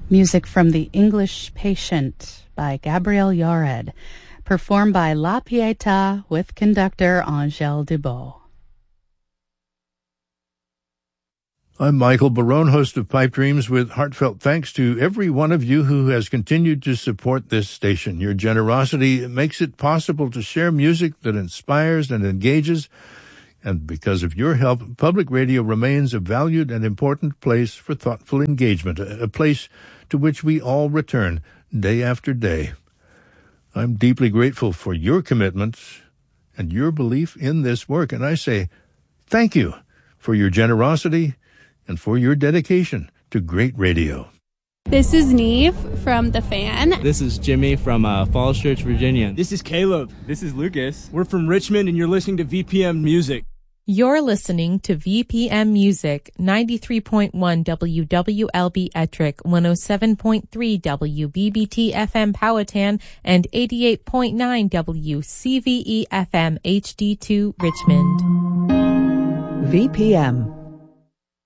Music from The English Patient by Gabriel Yared, performed by La Pietà with conductor Angèle Dubos. I'm Michael Barone, host of Pipe Dreams, with heartfelt thanks to every one of you who has continued to support this station. Your generosity makes it possible to share music that inspires and engages, and because of your help, public radio remains a valued and important place for thoughtful engagement, a place to which we all return day after day. I'm deeply grateful for your commitment and your belief in this work, and I say thank you for your generosity and for your dedication to great radio. This is Neve from The Fan. This is Jimmy from Falls Church, Virginia. This is Caleb. This is Lucas. We're from Richmond, and you're listening to VPM Music. You're listening to VPM Music, 93.1 WWLB Ettrick, 107.3 WBBT FM Powhatan, and 88.9 WCVE FM HD2 Richmond. VPM.